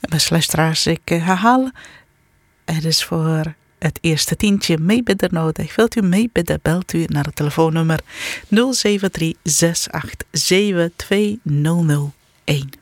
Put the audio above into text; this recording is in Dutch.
Beste luisteraars, ik herhaal. Het is voor het eerste tientje meebidden nodig. Wilt u meebidden, belt u naar het telefoonnummer 073 687 2001.